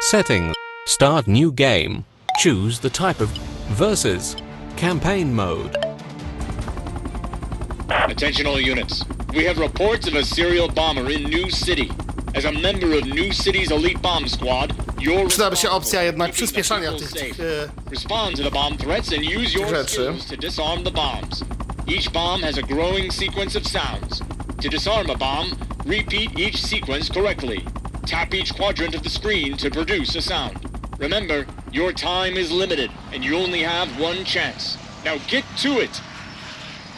Settings. Start new game. Choose the type of versus. Campaign mode. Attention all units. We have reports of a serial bomber in New City. As a member of New City's elite bomb squad, you're Przydałaby się opcja jednak przyspieszania tych respond to the bomb threats and use your rzeczy. skills to disarm the bombs. Each bomb has a growing sequence of sounds. To disarm a bomb, repeat each sequence correctly. Tap each quadrant of the screen to produce a sound. Remember, your time is limited and you only have one chance. Now get to it!